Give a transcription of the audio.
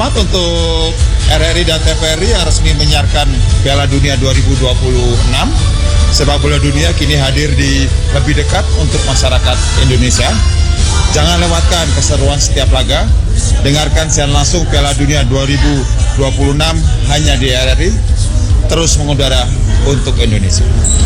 selamat untuk RRI dan TVRI yang resmi menyiarkan Piala Dunia 2026. Sepak bola dunia kini hadir di lebih dekat untuk masyarakat Indonesia. Jangan lewatkan keseruan setiap laga. Dengarkan siaran langsung Piala Dunia 2026 hanya di RRI. Terus mengudara untuk Indonesia.